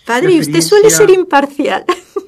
Padre, ¿y usted suele ser imparcial?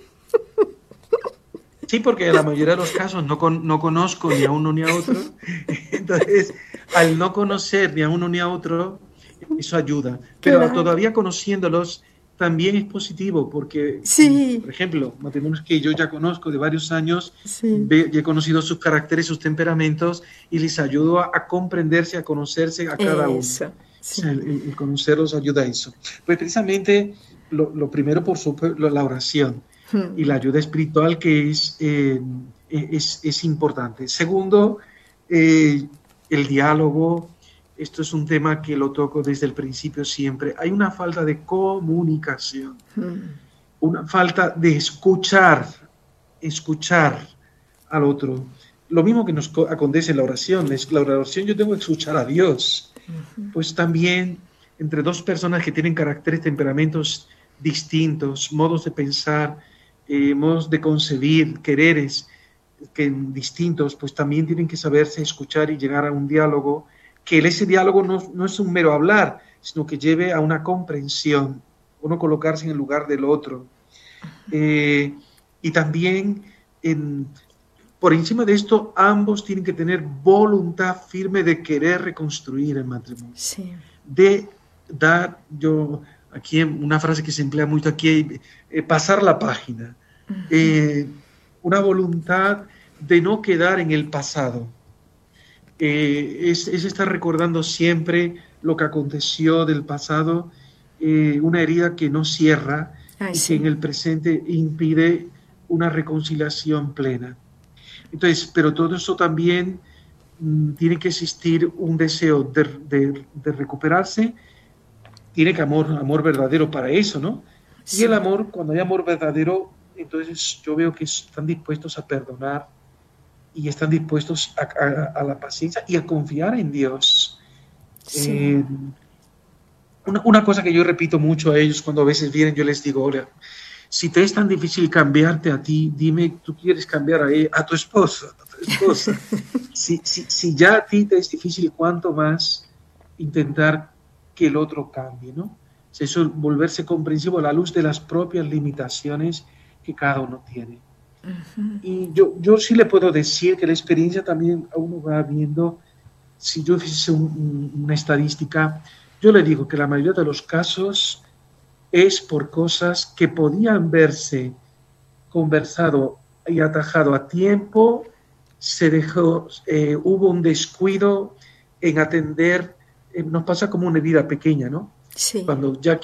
Sí, porque en la mayoría de los casos no conozco ni a uno ni a otro. Entonces, al no conocer ni a uno ni a otro, eso ayuda. Pero Claro. todavía conociéndolos, también es positivo, porque, Sí, por ejemplo, matrimonios que yo ya conozco de varios años, sí. he conocido sus caracteres, sus temperamentos, y les ayudo a comprenderse, a conocerse a cada uno. Eso, O sea, sí. el conocerlos ayuda a eso. Pues precisamente lo primero, por supuesto, la oración y la ayuda espiritual que es importante. Segundo, el diálogo. Esto es un tema que lo toco desde el principio siempre. Hay una falta de comunicación, una falta de escuchar al otro. Lo mismo que nos acontece en la oración. La oración yo tengo que escuchar a Dios. Pues también entre dos personas que tienen caracteres, temperamentos distintos, modos de pensar, modos de concebir, quereres distintos, pues también tienen que saberse escuchar y llegar a un diálogo, que ese diálogo no es un mero hablar, sino que lleve a una comprensión, uno colocarse en el lugar del otro. Y también, por encima de esto, ambos tienen que tener voluntad firme de querer reconstruir el matrimonio. Sí. De dar, aquí una frase que se emplea mucho aquí, pasar la página. Una voluntad de no quedar en el pasado. Es estar recordando siempre lo que aconteció del pasado, una herida que no cierra y que en el presente impide una reconciliación plena. Entonces, pero todo eso también tiene que existir un deseo de recuperarse, tiene que amor verdadero para eso, ¿no? Sí. Y el amor, cuando hay amor verdadero, entonces yo veo que están dispuestos a perdonar y están dispuestos a la paciencia y a confiar en Dios. Sí. Una cosa que yo repito mucho a ellos cuando a veces vienen, yo les digo, Olea, si te es tan difícil cambiarte a ti, dime, ¿tú quieres cambiar a tu esposo, a tu esposa? si ya a ti te es difícil, ¿cuánto más intentar que el otro cambie, ¿no? Eso, volverse comprensivo a la luz de las propias limitaciones que cada uno tiene. Y yo sí le puedo decir que la experiencia también a uno va viendo, si yo hice una estadística, yo le digo que la mayoría de los casos es por cosas que podían verse conversado y atajado a tiempo, se dejó, hubo un descuido en atender, nos pasa como una herida pequeña, ¿no? Sí. Cuando ya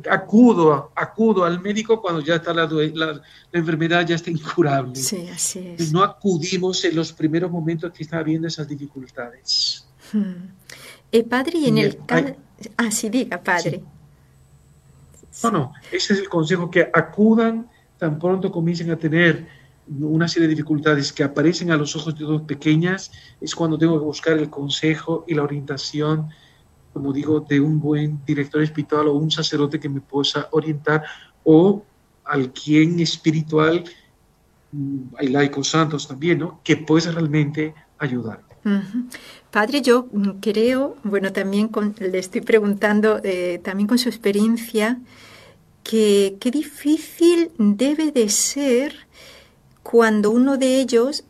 acudo al médico cuando ya está la enfermedad ya está incurable. Sí, así es. No acudimos en los primeros momentos que está habiendo esas dificultades. Padre, y en el caso... sí, diga, padre. Sí. No, ese es el consejo, que acudan tan pronto comiencen a tener una serie de dificultades que aparecen a los ojos de dos pequeñas, es cuando tengo que buscar el consejo y la orientación, como digo, de un buen director espiritual o un sacerdote que me pueda orientar, o alguien espiritual, hay laicos santos también, ¿no?, que pueda realmente ayudar. Padre, yo creo, bueno, también le estoy preguntando, también con su experiencia, que qué difícil debe de ser cuando uno de ellos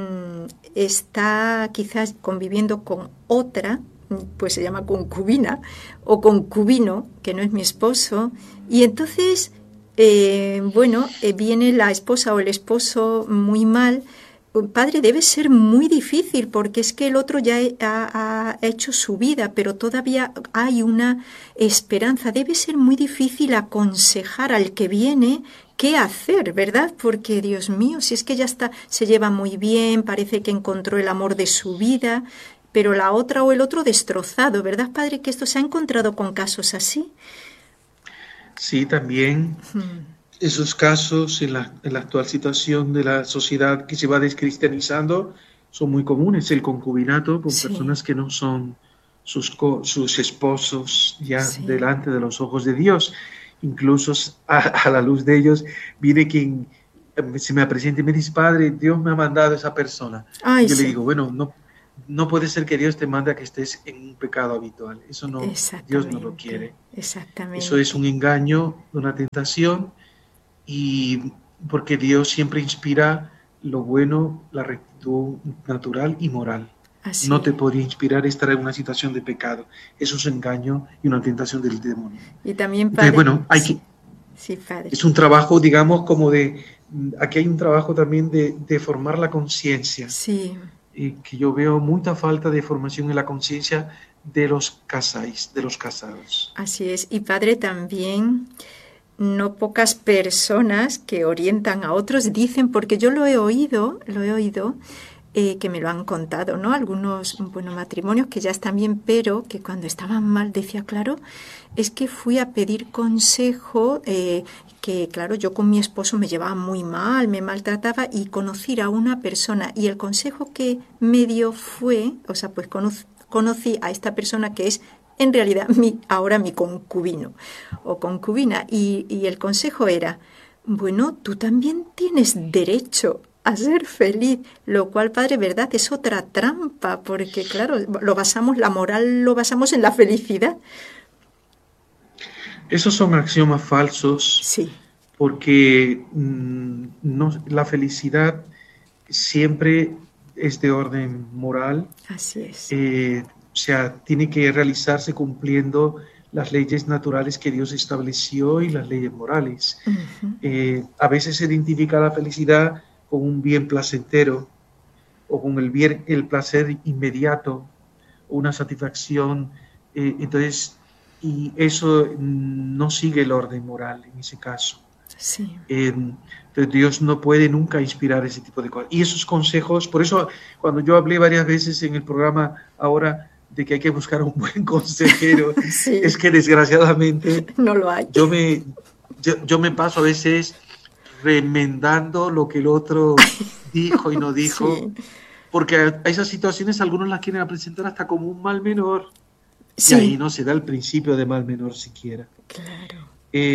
está quizás conviviendo con otra, pues se llama concubina o concubino, que no es mi esposo, y entonces, viene la esposa o el esposo muy mal. Padre, debe ser muy difícil porque es que el otro ya ha hecho su vida, pero todavía hay una esperanza. Debe ser muy difícil aconsejar al que viene qué hacer, ¿verdad? Porque, Dios mío, si es que ya está, se lleva muy bien, parece que encontró el amor de su vida, pero la otra o el otro destrozado, ¿verdad, Padre? Que esto se ha encontrado con casos así. Sí, también. Esos casos en la actual situación de la sociedad que se va descristianizando son muy comunes. El concubinato con personas que no son sus esposos ya delante de los ojos de Dios. Incluso a la luz de ellos viene quien se me presenta y me dice, Padre, Dios me ha mandado a esa persona. Yo le digo, bueno, no puede ser que Dios te mande a que estés en un pecado habitual. Eso no, Dios no lo quiere. Exactamente. Eso es un engaño, una tentación, y porque Dios siempre inspira lo bueno, la rectitud natural y moral. Así no te podría inspirar estar en una situación de pecado. Eso es un engaño y una tentación del demonio. Y también, padre, entonces, bueno, hay que... Sí, padre. Es un trabajo, digamos, como de... Aquí hay un trabajo también de formar la conciencia. Sí. Que yo veo mucha falta de formación en la conciencia de los casados. Así es. Y padre, también no pocas personas que orientan a otros dicen, porque yo lo he oído, que me lo han contado, ¿no? Algunos, bueno, matrimonios que ya están bien, pero que cuando estaban mal, decía, claro, es que fui a pedir consejo, que claro, yo con mi esposo me llevaba muy mal, me maltrataba, y conocí a una persona, y el consejo que me dio fue, o sea, pues conocí a esta persona que es en realidad ahora mi concubino o concubina, y el consejo era, bueno, tú también tienes derecho a ser feliz, lo cual, padre, verdad, es otra trampa, porque claro, la moral lo basamos en la felicidad. Esos son axiomas falsos, sí, porque la felicidad siempre es de orden moral. Así es. O sea, tiene que realizarse cumpliendo las leyes naturales que Dios estableció y las leyes morales. Uh-huh. A veces se identifica la felicidad con un bien placentero o con el placer inmediato, una satisfacción. Entonces, y eso no sigue el orden moral en ese caso. Sí. Entonces Dios no puede nunca inspirar ese tipo de cosas. Y esos consejos, por eso cuando yo hablé varias veces en el programa ahora de que hay que buscar un buen consejero, sí. Es que desgraciadamente no lo hay. Yo me paso a veces remendando lo que el otro dijo y no dijo, sí. Porque a esas situaciones algunos las quieren presentar hasta como un mal menor, sí. Y ahí no se da el principio de mal menor siquiera. Claro.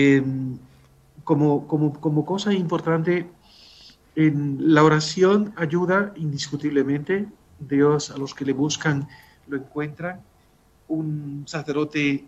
Como cosa importante, en la oración ayuda indiscutiblemente. Dios a los que le buscan lo encuentran. Un sacerdote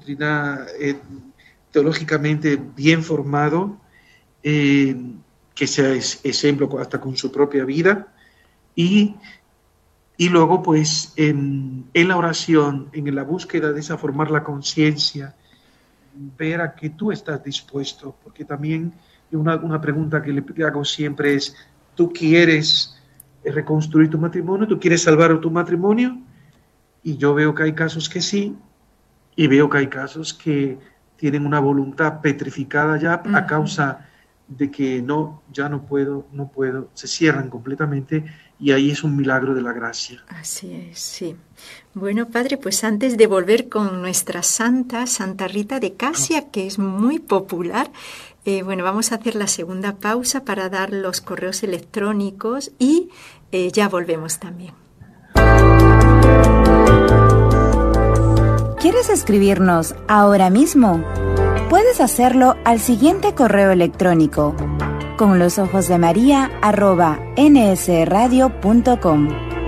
teológicamente bien formado, que sea ejemplo hasta con su propia vida, y luego pues en la oración, en la búsqueda de esa formar la conciencia, ver a que tú estás dispuesto, porque también una pregunta que le hago siempre es, ¿tú quieres reconstruir tu matrimonio? ¿Tú quieres salvar tu matrimonio? Y yo veo que hay casos que sí, y veo que hay casos que tienen una voluntad petrificada ya a causa de que ya no puedo, se cierran completamente, y ahí es un milagro de la gracia. Así es, sí. Bueno, padre, pues antes de volver con nuestra Santa Rita de Casia, que es muy popular, bueno, vamos a hacer la segunda pausa para dar los correos electrónicos y ya volvemos también. ¿Quieres escribirnos ahora mismo? Puedes hacerlo al siguiente correo electrónico: conlosojosdemaria@nsradio.com.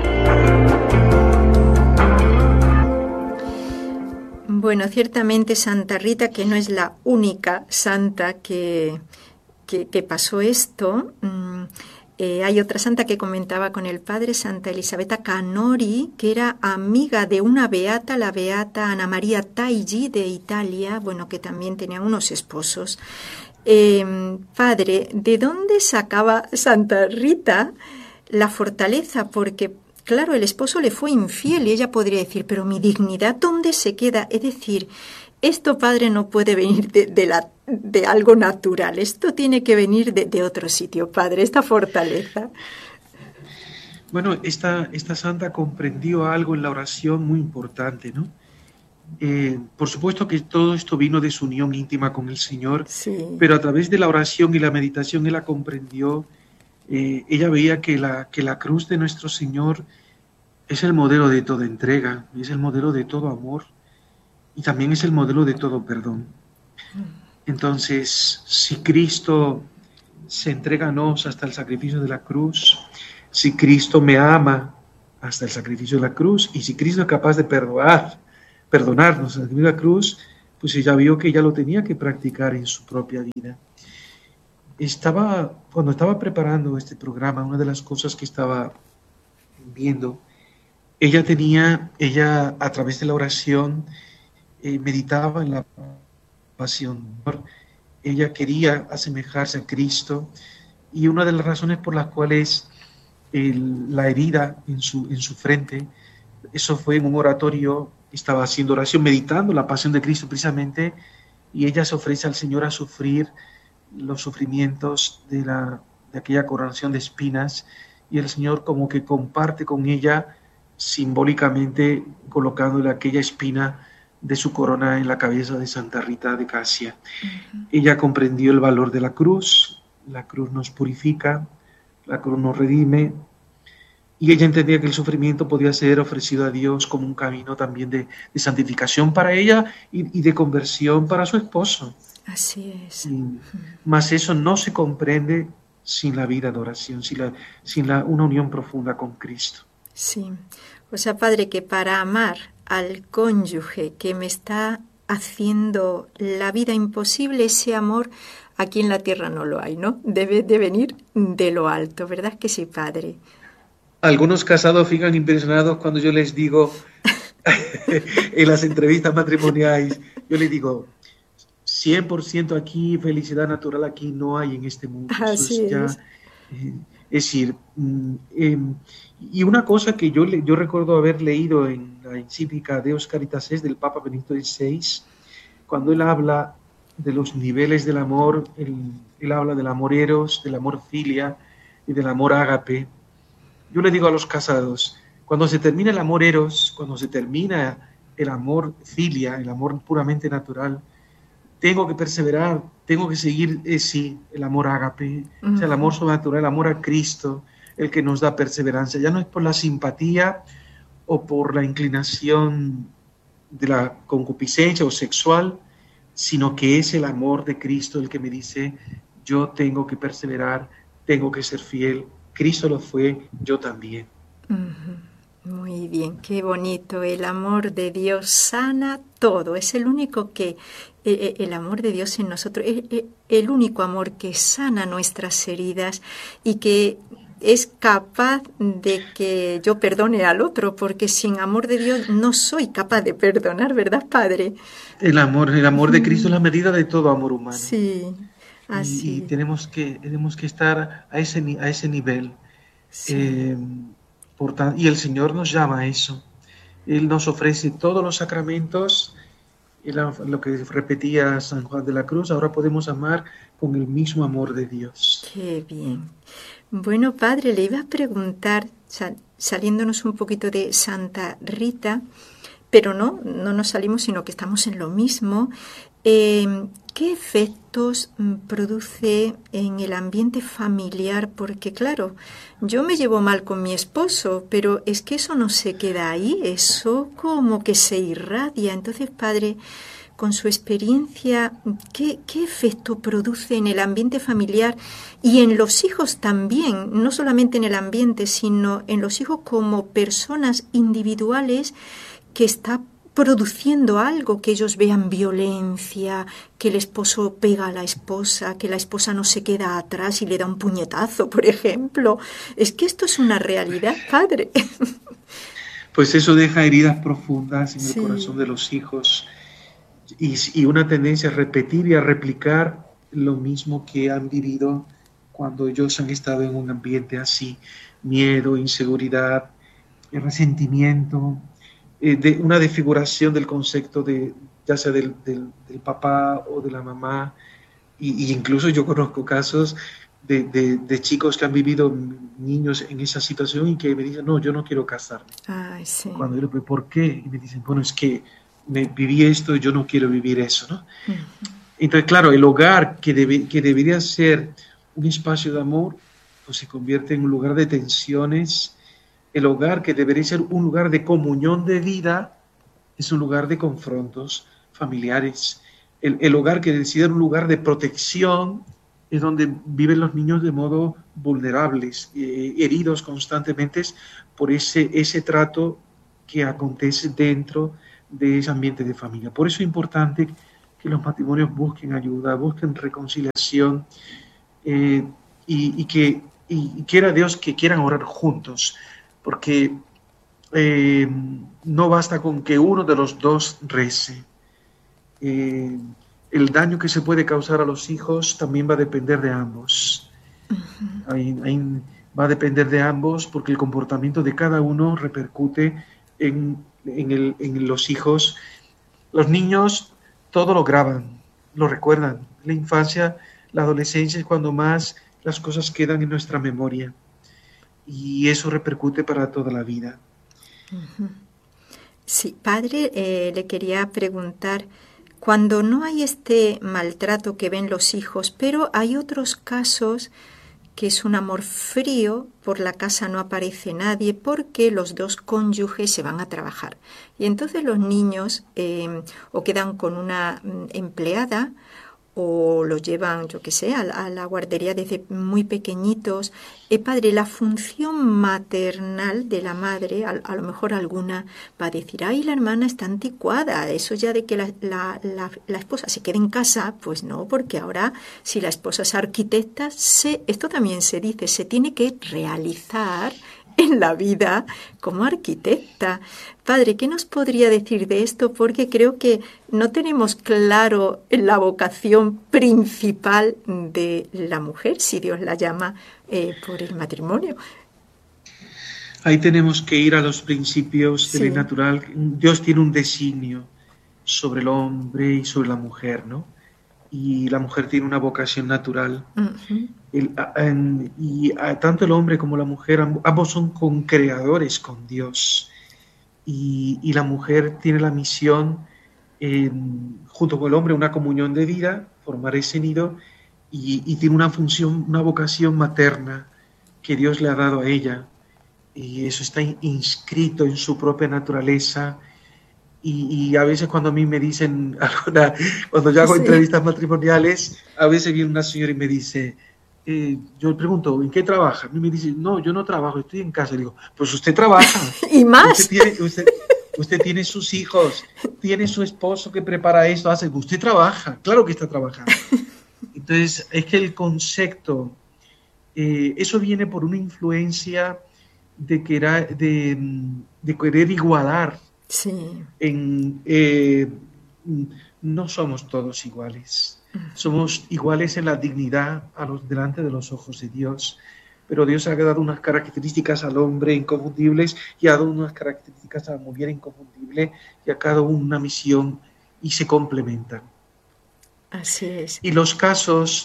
Bueno, ciertamente Santa Rita, que no es la única santa que pasó esto. Hay otra santa que comentaba con el padre, Santa Elisabetta Canori, que era amiga de una beata, la beata Ana María Taigi de Italia, bueno, que también tenía unos esposos. Padre, ¿de dónde sacaba Santa Rita la fortaleza? Porque, claro, el esposo le fue infiel y ella podría decir, pero mi dignidad, ¿dónde se queda? Es decir, esto, padre, no puede venir de algo natural, esto tiene que venir de otro sitio, padre, esta fortaleza. Bueno, esta santa comprendió algo en la oración muy importante, ¿no? Por supuesto que todo esto vino de su unión íntima con el Señor, sí. Pero a través de la oración y la meditación ella comprendió, ella veía que la cruz de nuestro Señor es el modelo de toda entrega, es el modelo de todo amor, y también es el modelo de todo perdón. Entonces, si Cristo se entrega a nos hasta el sacrificio de la cruz, si Cristo me ama hasta el sacrificio de la cruz. Y si Cristo es capaz de perdonarnos en la cruz, pues ella vio que ella lo tenía que practicar en su propia vida. Cuando estaba preparando este programa, una de las cosas que estaba viendo, ella a través de la oración, meditaba en la pasión. Ella quería asemejarse a Cristo, y una de las razones por las cuales la herida en su frente, eso fue en un oratorio, estaba haciendo oración, meditando la pasión de Cristo precisamente, y ella se ofrece al Señor a sufrir los sufrimientos de aquella coronación de espinas, y el Señor como que comparte con ella simbólicamente colocándole aquella espina de su corona en la cabeza de Santa Rita de Casia. Uh-huh. Ella comprendió el valor de la cruz nos purifica, la cruz nos redime, y ella entendía que el sufrimiento podía ser ofrecido a Dios como un camino también de santificación para ella y de conversión para su esposo. Así es. Mas eso no se comprende sin la vida de oración, sin una unión profunda con Cristo. Sí, o sea, Padre, que para amar al cónyuge que me está haciendo la vida imposible, ese amor aquí en la tierra no lo hay, ¿no? Debe de venir de lo alto, ¿verdad que sí, Padre? Algunos casados fijan impresionados cuando yo les digo, en las entrevistas matrimoniales, yo les digo, 100% aquí, felicidad natural aquí no hay en este mundo. Así es. Es decir, y una cosa que yo recuerdo haber leído en la encíclica Deus Caritas Est del Papa Benedicto XVI, cuando él habla de los niveles del amor, él habla del amor eros, del amor filia y del amor ágape. Yo le digo a los casados, cuando se termina el amor eros, cuando se termina el amor filia, el amor puramente natural, tengo que perseverar, tengo que seguir, el amor ágape, o sea, el amor sobrenatural, el amor a Cristo, el que nos da perseverancia. Ya no es por la simpatía o por la inclinación de la concupiscencia o sexual, sino que es el amor de Cristo el que me dice, yo tengo que perseverar, tengo que ser fiel. Cristo lo fue, yo también. Muy bien, qué bonito. El amor de Dios sana todo. Es el único que, el amor de Dios en nosotros, el único amor que sana nuestras heridas y que es capaz de que yo perdone al otro, porque sin amor de Dios no soy capaz de perdonar, ¿verdad, Padre? El amor de Cristo es la medida de todo amor humano. Sí, así. Y tenemos que estar a ese nivel. Sí. Y el Señor nos llama a eso. Él nos ofrece todos los sacramentos, lo que repetía San Juan de la Cruz, ahora podemos amar con el mismo amor de Dios. Qué bien. Bueno, Padre, le iba a preguntar, saliéndonos un poquito de Santa Rita, pero no nos salimos, sino que estamos en lo mismo. ¿Qué efectos produce en el ambiente familiar? Porque claro, yo me llevo mal con mi esposo, pero es que eso no se queda ahí, eso como que se irradia. Entonces, Padre, con su experiencia, ¿qué efecto produce en el ambiente familiar y en los hijos también? No solamente en el ambiente, sino en los hijos como personas individuales que está produciendo algo, que ellos vean violencia, que el esposo pega a la esposa, que la esposa no se queda atrás y le da un puñetazo, por ejemplo. Es que esto es una realidad, Padre. Pues eso deja heridas profundas en el corazón de los hijos y una tendencia a repetir y a replicar lo mismo que han vivido cuando ellos han estado en un ambiente así, miedo, inseguridad, resentimiento, de una desfiguración del concepto ya sea del papá o de la mamá, y incluso yo conozco casos de chicos que han vivido, niños en esa situación y que me dicen, no, yo no quiero casarme. Ay, sí. Cuando yo le digo, ¿por qué? Y me dicen, bueno, es que viví esto y yo no quiero vivir eso, ¿no? Uh-huh. Entonces, claro, el hogar que debería ser un espacio de amor, pues se convierte en un lugar de tensiones. El hogar que debería ser un lugar de comunión de vida es un lugar de confrontos familiares. El hogar que debería ser un lugar de protección es donde viven los niños de modo vulnerables, heridos constantemente por ese trato que acontece dentro de ese ambiente de familia. Por eso es importante que los matrimonios busquen ayuda, busquen reconciliación, y quiera Dios que quieran orar juntos, porque no basta con que uno de los dos rece. El daño que se puede causar a los hijos también va a depender de ambos. Va a depender de ambos, porque el comportamiento de cada uno repercute en los hijos. Los niños todo lo graban, lo recuerdan. La infancia, la adolescencia es cuando más las cosas quedan en nuestra memoria, y eso repercute para toda la vida. Sí, padre, le quería preguntar, cuando no hay este maltrato que ven los hijos, pero hay otros casos que es un amor frío, por la casa no aparece nadie porque los dos cónyuges se van a trabajar. Y entonces los niños o quedan con una empleada o los llevan, yo qué sé, a la guardería desde muy pequeñitos. Padre, la función maternal de la madre, a lo mejor alguna va a decir, ay, la hermana está anticuada, eso ya de que la esposa se quede en casa, pues no, porque ahora si la esposa es arquitecta, esto también se dice, se tiene que realizar en la vida como arquitecta. Padre, ¿qué nos podría decir de esto? Porque creo que no tenemos claro la vocación principal de la mujer, si Dios la llama por el matrimonio. Ahí tenemos que ir a los principios de ley natural. Dios tiene un designio sobre el hombre y sobre la mujer, ¿no? Y la mujer tiene una vocación natural. Tanto el hombre como la mujer, ambos son concreadores con Dios. Y la mujer tiene la misión, junto con el hombre, una comunión de vida, formar ese nido, y tiene una función, una vocación materna que Dios le ha dado a ella. Y eso está inscrito en su propia naturaleza. Y a veces cuando a mí me dicen, cuando yo hago entrevistas matrimoniales, a veces viene una señora y me dice, yo le pregunto, ¿en qué trabaja? A mí me dice, no, yo no trabajo, estoy en casa. Le digo, pues usted trabaja. ¿Y más? Usted tiene sus hijos, tiene su esposo que prepara esto, hace, usted trabaja, claro que está trabajando. Entonces, es que el concepto, eso viene por una influencia de querer igualar. Sí. No somos todos iguales. Somos iguales en la dignidad delante de los ojos de Dios, pero Dios ha dado unas características al hombre inconfundibles y ha dado unas características a la mujer inconfundible, y a cada uno una misión, y se complementan. Así es. Y los casos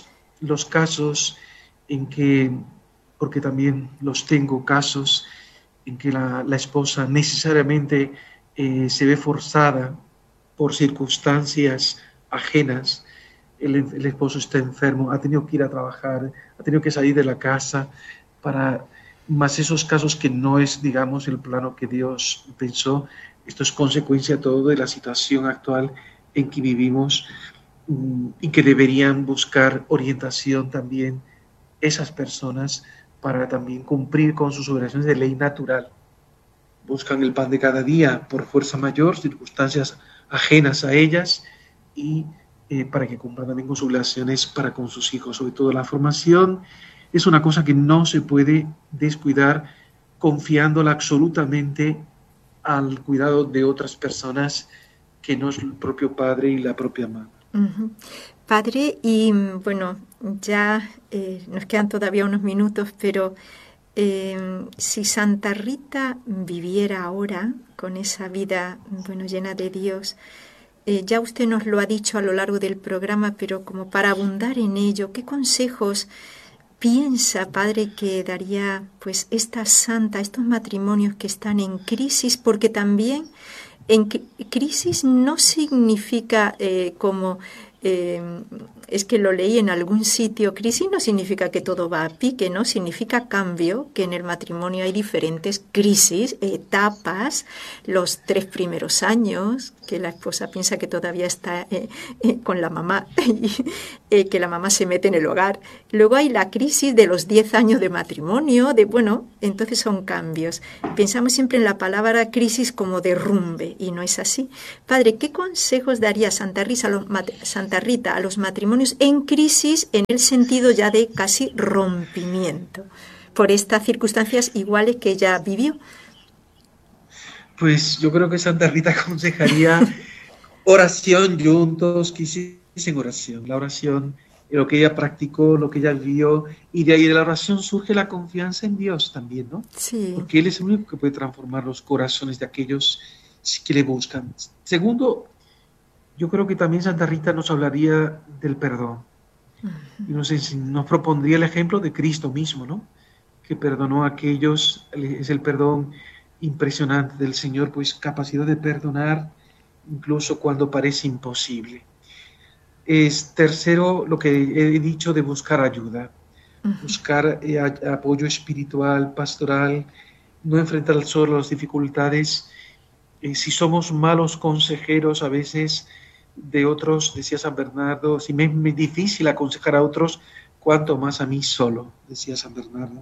en que, porque también los tengo, casos en que la esposa necesariamente se ve forzada por circunstancias ajenas. El esposo está enfermo, ha tenido que ir a trabajar, ha tenido que salir de la casa, más esos casos que no es, digamos, el plano que Dios pensó. Esto es consecuencia todo de la situación actual en que vivimos, y que deberían buscar orientación también esas personas para también cumplir con sus obligaciones de ley natural. Buscan el pan de cada día por fuerza mayor, circunstancias ajenas a ellas, y para que cumplan también con sus obligaciones para con sus hijos. Sobre todo la formación es una cosa que no se puede descuidar, confiándola absolutamente al cuidado de otras personas que no es el propio padre y la propia madre. Uh-huh. Padre, y bueno, ya nos quedan todavía unos minutos, pero si Santa Rita viviera ahora con esa vida, bueno, llena de Dios, ya usted nos lo ha dicho a lo largo del programa, pero como para abundar en ello, ¿qué consejos piensa, padre, que daría pues esta santa, estos matrimonios que están en crisis? Porque también en crisis no significa como... es que lo leí en algún sitio, crisis no significa que todo va a pique, ¿no? Significa cambio, que en el matrimonio hay diferentes crisis, etapas, los 3 primeros años, que la esposa piensa que todavía está con la mamá, que la mamá se mete en el hogar. Luego hay la crisis de los 10 años de matrimonio, entonces son cambios. Pensamos siempre en la palabra crisis como derrumbe, y no es así. Padre, ¿qué consejos daría Santa Rita a los matrimonios en crisis, en el sentido ya de casi rompimiento, por estas circunstancias iguales que ella vivió? Pues yo creo que Santa Rita aconsejaría oración juntos, que hiciesen oración. La oración, lo que ella practicó, lo que ella vivió, y de ahí de la oración surge la confianza en Dios también, ¿no? Sí. Porque Él es el único que puede transformar los corazones de aquellos que le buscan. Segundo, yo creo que también Santa Rita nos hablaría del perdón. Y nos propondría el ejemplo de Cristo mismo, ¿no? Que perdonó a aquellos, es el perdón impresionante del Señor, pues capacidad de perdonar incluso cuando parece imposible. Tercero, lo que he dicho de buscar ayuda, buscar apoyo espiritual, pastoral, no enfrentar solo las dificultades. Si somos malos consejeros a veces de otros, decía San Bernardo, si me es difícil aconsejar a otros, cuanto más a mí solo, decía San Bernardo.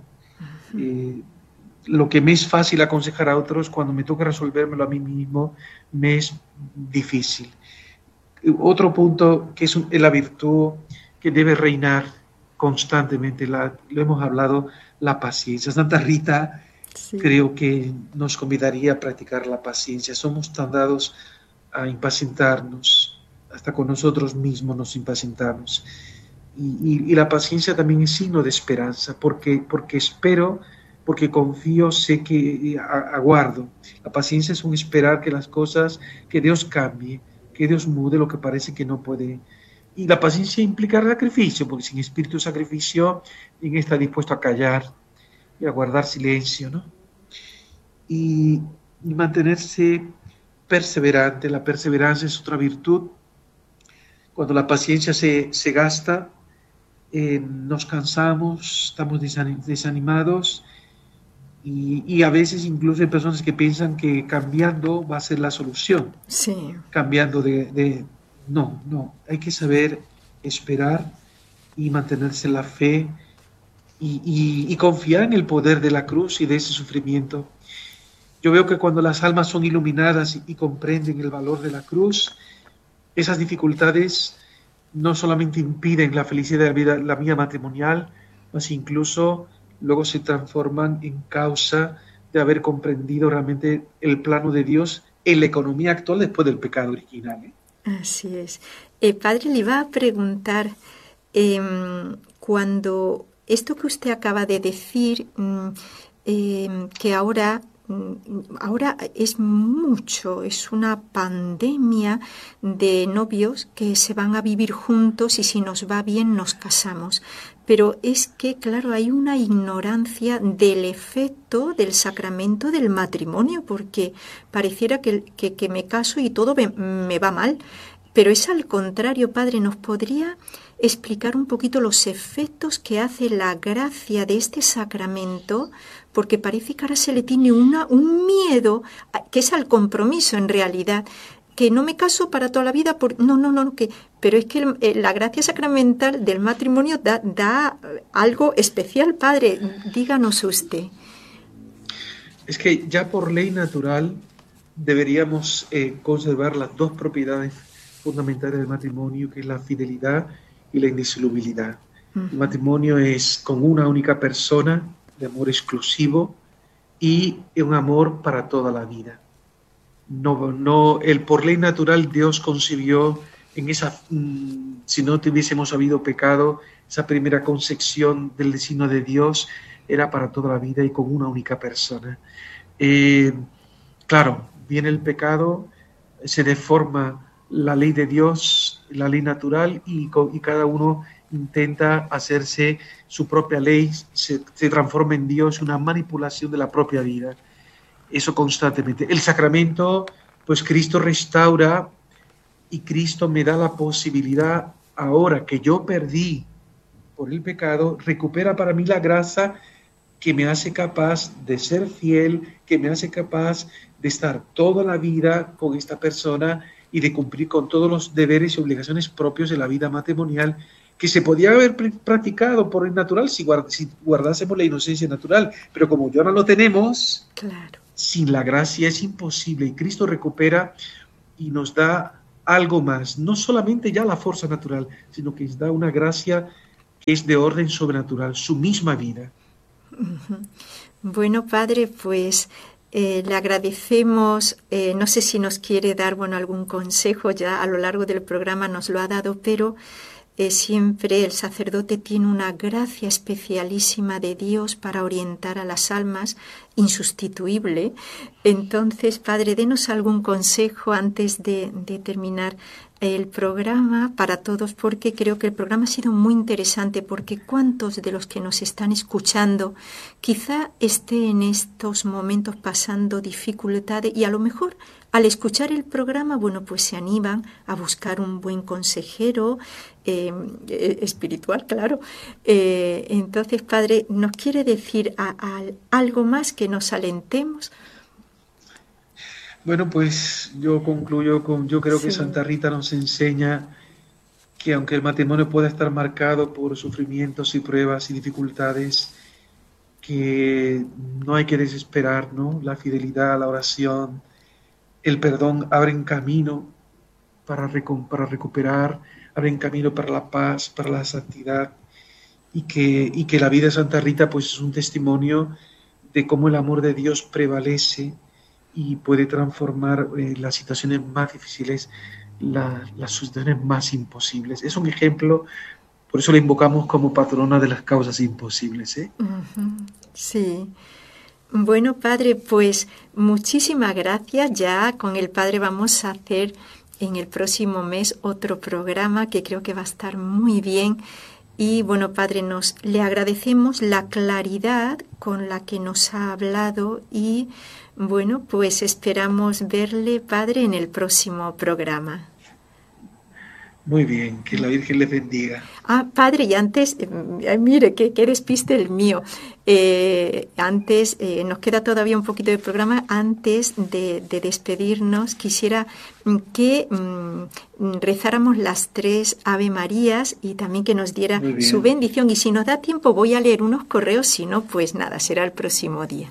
Lo que me es fácil aconsejar a otros, cuando me toca resolvérmelo a mí mismo, me es difícil. Otro punto que es la virtud que debe reinar constantemente, lo hemos hablado, la paciencia. Santa Rita creo que nos convidaría a practicar la paciencia. Somos tan dados a impacientarnos, hasta con nosotros mismos nos impacientamos. Y la paciencia también es signo de esperanza, porque espero, porque confío, sé que aguardo. La paciencia es un esperar que las cosas, que Dios cambie, que Dios mude lo que parece que no puede. Y la paciencia implica sacrificio, porque sin espíritu de sacrificio, alguien está dispuesto a callar y a guardar silencio, ¿no? Y mantenerse perseverante. La perseverancia es otra virtud. Cuando la paciencia se gasta, nos cansamos, estamos desanimados, y a veces incluso hay personas que piensan que cambiando va a ser la solución. Sí. Cambiando no, hay que saber esperar y mantenerse en la fe y confiar en el poder de la cruz y de ese sufrimiento. Yo veo que cuando las almas son iluminadas y comprenden el valor de la cruz, esas dificultades no solamente impiden la felicidad de la vida matrimonial, mas incluso luego se transforman en causa de haber comprendido realmente el plano de Dios en la economía actual después del pecado original. Así es. Padre, le iba a preguntar, cuando esto que usted acaba de decir, que ahora es mucho, es una pandemia de novios que se van a vivir juntos y si nos va bien nos casamos. Pero es que, claro, hay una ignorancia del efecto del sacramento del matrimonio, porque pareciera que me caso y todo me va mal. Pero es al contrario, Padre. ¿Nos podría explicar un poquito los efectos que hace la gracia de este sacramento? Porque parece que ahora se le tiene un miedo, que es al compromiso en realidad, que no me caso para toda la vida, pero es que la gracia sacramental del matrimonio da algo especial, Padre. Díganos usted. Es que ya por ley natural deberíamos conservar las dos propiedades fundamentales del matrimonio, que es la fidelidad y la indisolubilidad. El matrimonio es con una única persona, de amor exclusivo y un amor para toda la vida. Por ley natural Dios concibió en esa, si no tuviésemos habido pecado, esa primera concepción del destino de Dios era para toda la vida y con una única persona. Claro, viene el pecado, se deforma la ley de Dios, la ley natural, y cada uno intenta hacerse su propia ley, se transforma en Dios, una manipulación de la propia vida. Eso constantemente. El sacramento, pues Cristo restaura y Cristo me da la posibilidad, ahora que yo perdí por el pecado, recupera para mí la gracia que me hace capaz de ser fiel, que me hace capaz de estar toda la vida con esta persona y de cumplir con todos los deberes y obligaciones propios de la vida matrimonial, que se podía haber practicado por el natural si guardásemos la inocencia natural, pero como ya no lo tenemos, Claro. sin la gracia es imposible, y Cristo recupera y nos da algo más, no solamente ya la fuerza natural, sino que nos da una gracia que es de orden sobrenatural, su misma vida. Bueno, Padre, pues le agradecemos, no sé si nos quiere dar algún consejo, ya a lo largo del programa nos lo ha dado, pero siempre el sacerdote tiene una gracia especialísima de Dios para orientar a las almas, insustituible. Entonces, Padre, denos algún consejo antes de terminar el programa para todos, porque creo que el programa ha sido muy interesante, porque cuántos de los que nos están escuchando quizá estén en estos momentos pasando dificultades y a lo mejor al escuchar el programa, pues se animan a buscar un buen consejero espiritual, claro. Entonces, Padre, ¿nos quiere decir algo más que nos alentemos? Bueno, pues yo concluyo yo creo que Sí. Santa Rita nos enseña que aunque el matrimonio pueda estar marcado por sufrimientos y pruebas y dificultades, que no hay que desesperar, ¿no? La fidelidad, la oración, el perdón abren camino para recuperar, abren camino para la paz, para la santidad, y que la vida de Santa Rita pues es un testimonio de cómo el amor de Dios prevalece y puede transformar las situaciones más difíciles, las situaciones más imposibles. Es un ejemplo, por eso la invocamos como patrona de las causas imposibles, ¿eh? Sí. Bueno, Padre, pues muchísimas gracias. Ya con el Padre vamos a hacer en el próximo mes otro programa que creo que va a estar muy bien. Y bueno, Padre, le agradecemos la claridad con la que nos ha hablado y bueno, pues esperamos verle, Padre, en el próximo programa. Muy bien, que la Virgen les bendiga. Padre, y antes, mire, qué despiste el mío. Antes, nos queda todavía un poquito de programa. Antes de despedirnos, quisiera que rezáramos las 3 Ave Marías y también que nos diera su bendición. Y si nos da tiempo, voy a leer unos correos. Si no, pues nada, será el próximo día.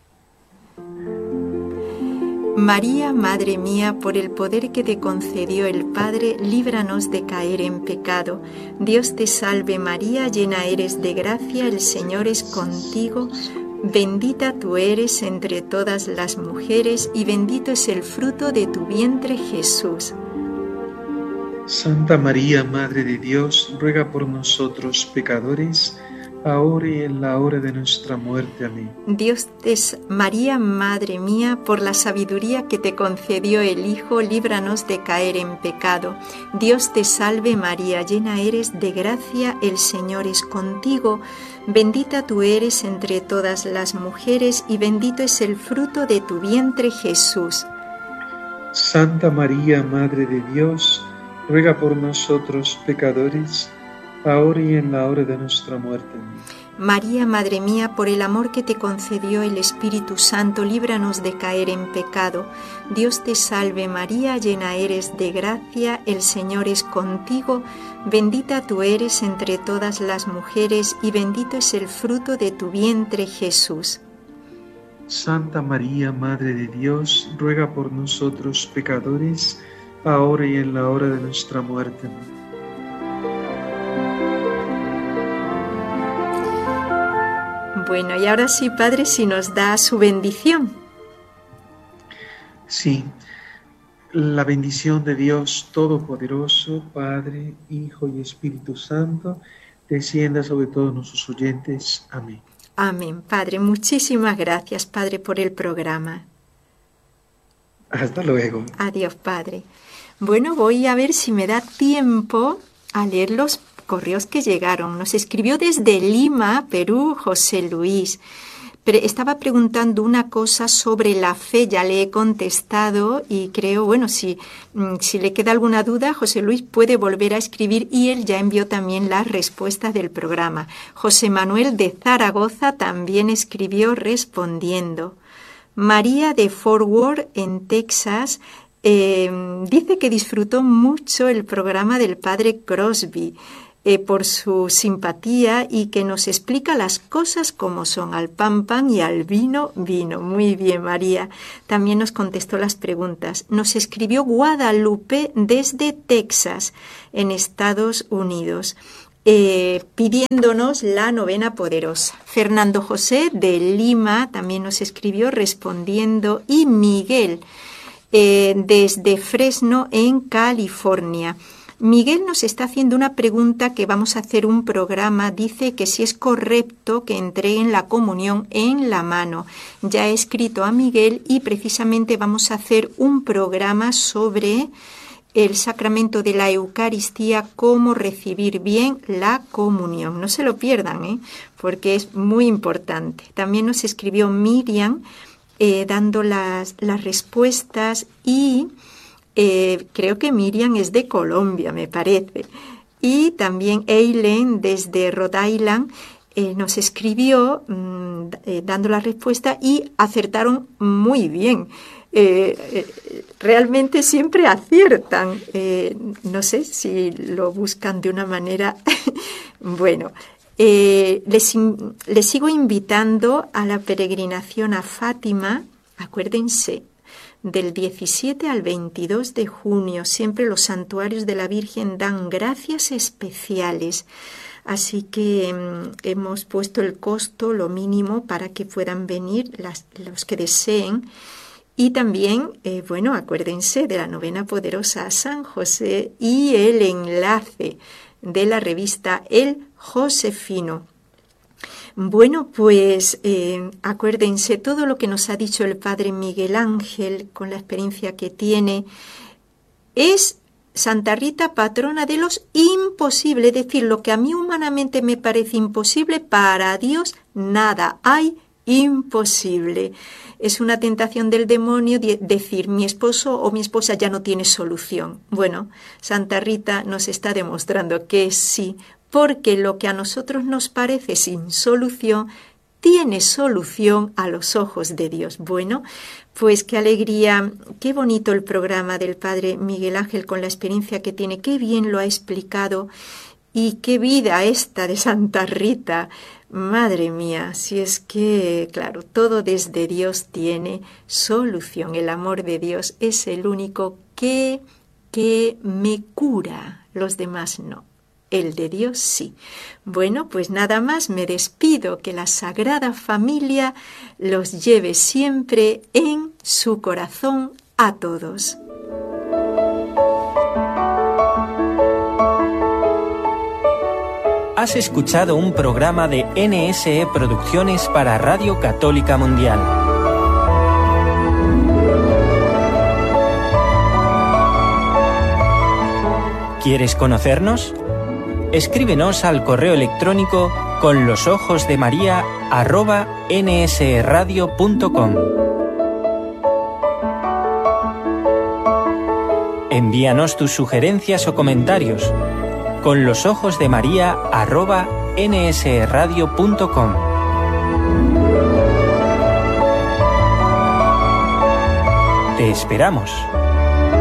María, Madre mía, por el poder que te concedió el Padre, líbranos de caer en pecado. Dios te salve María, llena eres de gracia, el Señor es contigo. Bendita tú eres entre todas las mujeres y bendito es el fruto de tu vientre, Jesús. Santa María, Madre de Dios, ruega por nosotros pecadores, ahora y en la hora de nuestra muerte. Amén. María, Madre mía, por la sabiduría que te concedió el Hijo, líbranos de caer en pecado. Dios te salve María, llena eres de gracia, el Señor es contigo. Bendita tú eres entre todas las mujeres y bendito es el fruto de tu vientre, Jesús. Santa María, Madre de Dios, ruega por nosotros pecadores, ahora y en la hora de nuestra muerte. María, Madre mía, por el amor que te concedió el Espíritu Santo, líbranos de caer en pecado. Dios te salve María, llena eres de gracia, el Señor es contigo. Bendita tú eres entre todas las mujeres y bendito es el fruto de tu vientre, Jesús. Santa María, Madre de Dios, ruega por nosotros pecadores, ahora y en la hora de nuestra muerte. Bueno, y ahora sí, Padre, si nos da su bendición. Sí, la bendición de Dios Todopoderoso, Padre, Hijo y Espíritu Santo, descienda sobre todos nuestros oyentes. Amén. Amén, Padre. Muchísimas gracias, Padre, por el programa. Hasta luego. Adiós, Padre. Bueno, voy a ver si me da tiempo a leer los correos que llegaron. Nos escribió desde Lima, Perú, José Luis. Estaba preguntando una cosa sobre la fe, ya le he contestado y creo, bueno, si le queda alguna duda, José Luis puede volver a escribir y él ya envió también las respuestas del programa. José Manuel de Zaragoza también escribió respondiendo. María de Fort Worth, en Texas, dice que disfrutó mucho el programa del padre Crosby. por su simpatía y que nos explica las cosas como son, al pan pan y al vino vino. Muy bien, María. También nos contestó las preguntas. Nos escribió Guadalupe desde Texas, en Estados Unidos, pidiéndonos la novena poderosa. Fernando José de Lima también nos escribió respondiendo, y Miguel desde Fresno, en California. Miguel nos está haciendo una pregunta que vamos a hacer un programa. Dice que si es correcto que entreguen la comunión en la mano. Ya he escrito a Miguel y precisamente vamos a hacer un programa sobre el sacramento de la Eucaristía, cómo recibir bien la comunión. No se lo pierdan, porque es muy importante. También nos escribió Miriam dando las respuestas y creo que Miriam es de Colombia, me parece. Y también Eileen desde Rhode Island nos escribió dando la respuesta y acertaron muy bien. Realmente siempre aciertan. No sé si lo buscan de una manera... Bueno, les sigo invitando a la peregrinación a Fátima. Acuérdense, del 17 al 22 de junio, siempre los santuarios de la Virgen dan gracias especiales. Así que hemos puesto el costo, lo mínimo, para que puedan venir los que deseen. Y también, acuérdense de la novena poderosa a San José y el enlace de la revista El Josefino. Bueno, pues acuérdense todo lo que nos ha dicho el Padre Miguel Ángel con la experiencia que tiene. Es Santa Rita, patrona de los imposibles, es decir, lo que a mí humanamente me parece imposible, para Dios nada hay imposible. Es una tentación del demonio decir mi esposo o mi esposa ya no tiene solución. Bueno, Santa Rita nos está demostrando que sí, porque lo que a nosotros nos parece sin solución tiene solución a los ojos de Dios. Bueno, pues qué alegría, qué bonito el programa del Padre Miguel Ángel con la experiencia que tiene, qué bien lo ha explicado y qué vida esta de Santa Rita. Madre mía, si es que, claro, todo desde Dios tiene solución. El amor de Dios es el único que me cura, los demás no. El de Dios sí. Bueno, pues nada más, me despido, que la Sagrada Familia los lleve siempre en su corazón a todos. Has escuchado un programa de NSE Producciones para Radio Católica Mundial. ¿Quieres conocernos? Escríbenos al correo electrónico conlosojosdemaria@nsradio.com. Envíanos tus sugerencias o comentarios conlosojosdemaria@nsradio.com. Te esperamos.